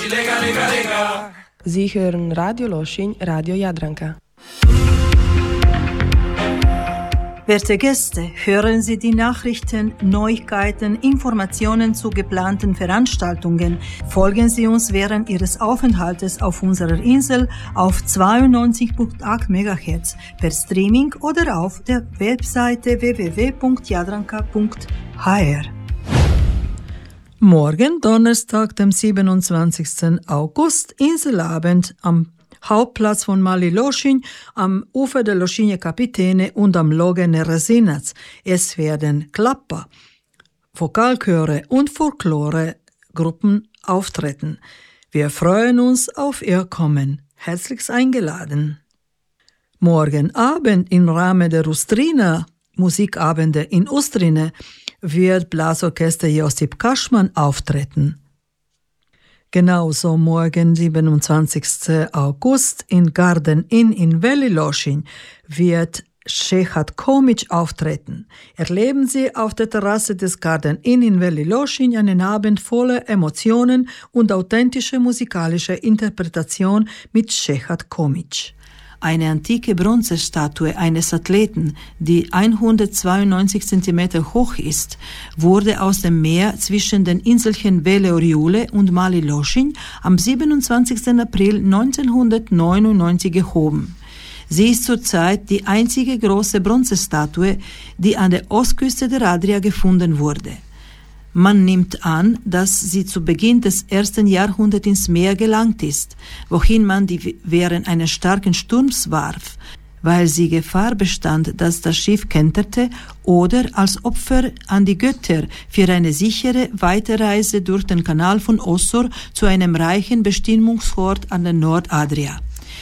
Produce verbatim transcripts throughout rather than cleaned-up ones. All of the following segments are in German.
Sie hören Radio Loschin, Radio Jadranka. Werte Gäste, hören Sie die Nachrichten, Neuigkeiten, Informationen zu geplanten Veranstaltungen. Folgen Sie uns während Ihres Aufenthaltes auf unserer Insel auf zweiundneunzig Komma acht Megahertz per Streaming oder auf der Webseite w w w punkt jadranka punkt h r. Morgen, Donnerstag, dem siebenundzwanzigsten August, Inselabend am Hauptplatz von Mali Loschin, am Ufer der Loschinje Kapitene und am Loge Neresinac. Es werden Klapper, Vokalchöre und Folklore-Gruppen auftreten. Wir freuen uns auf Ihr Kommen. Herzlich eingeladen. Morgen Abend im Rahmen der Ustrina Musikabende in Ustrine wird Blasorchester Josip Kaschmann auftreten. Genauso morgen, siebenundzwanzigsten August, in Garden Inn in Veli Loschin wird Šehat Komić auftreten. Erleben Sie auf der Terrasse des Garden Inn in Veli Loschin einen Abend voller Emotionen und authentische musikalische Interpretation mit Šehat Komić. Eine antike Bronzestatue eines Athleten, die hundertzweiundneunzig Zentimeter hoch ist, wurde aus dem Meer zwischen den Inselchen Vele Oriule und Mali Loschin am siebenundzwanzigsten April neunzehnhundertneunundneunzig gehoben. Sie ist zurzeit die einzige große Bronzestatue, die an der Ostküste der Adria gefunden wurde. Man nimmt an, dass sie zu Beginn des ersten Jahrhunderts ins Meer gelangt ist, wohin man die während eines starken Sturms warf, weil sie Gefahr bestand, dass das Schiff kenterte, oder als Opfer an die Götter für eine sichere Weiterreise durch den Kanal von Ossor zu einem reichen Bestimmungsort an der Nordadria.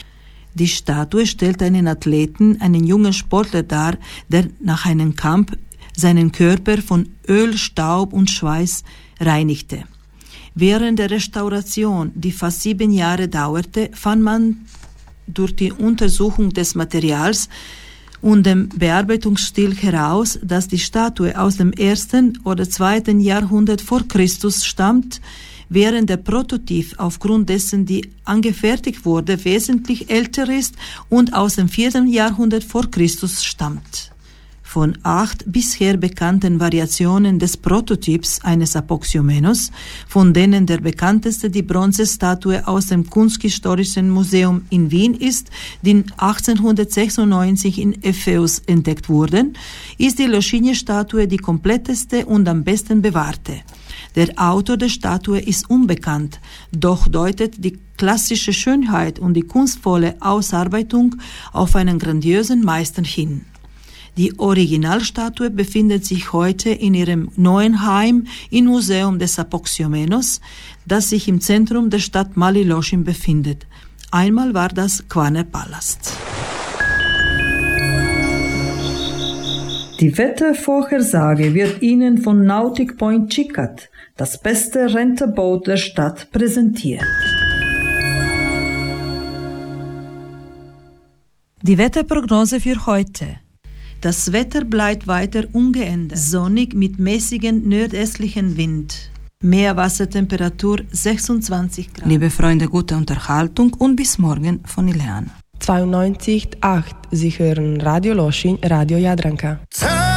Die Statue stellt einen Athleten, einen jungen Sportler dar, der nach einem Kampf seinen Körper von Öl, Staub und Schweiß reinigte. Während der Restauration, die fast sieben Jahre dauerte, fand man durch die Untersuchung des Materials und dem Bearbeitungsstil heraus, dass die Statue aus dem ersten oder zweiten Jahrhundert vor Christus stammt, während der Prototyp aufgrund dessen, die angefertigt wurde, wesentlich älter ist und aus dem vierten Jahrhundert vor Christus stammt. Von acht bisher bekannten Variationen des Prototyps eines Apoxyomenos, von denen der bekannteste die Bronzestatue aus dem Kunsthistorischen Museum in Wien ist, die achtzehnhundertsechsundneunzig in Epheus entdeckt wurden, ist die Loschinje-Statue die kompletteste und am besten bewahrte. Der Autor der Statue ist unbekannt, doch deutet die klassische Schönheit und die kunstvolle Ausarbeitung auf einen grandiösen Meister hin. Die Originalstatue befindet sich heute in ihrem neuen Heim im Museum des Apoxyomenos, das sich im Zentrum der Stadt Mali Loschin befindet. Einmal war das Quaner Palast. Die Wettervorhersage wird Ihnen von Nautic Point Chicat, das beste Renterboot der Stadt, präsentiert. Die Wetterprognose für heute. Das Wetter bleibt weiter ungeändert, sonnig mit mäßigem nordöstlichen Wind. Meerwassertemperatur sechsundzwanzig Grad. Liebe Freunde, gute Unterhaltung und bis morgen von Ileana. zweiundneunzig Komma acht. Sie hören Radio Loschin, Radio Jadranka.